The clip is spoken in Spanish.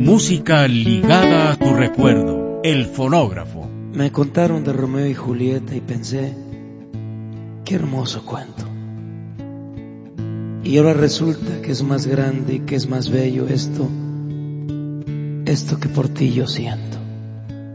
Música ligada a tu recuerdo, El Fonógrafo. Me contaron de Romeo y Julieta y pensé, qué hermoso cuento. Y ahora resulta que es más grande y que es más bello esto que por ti yo siento.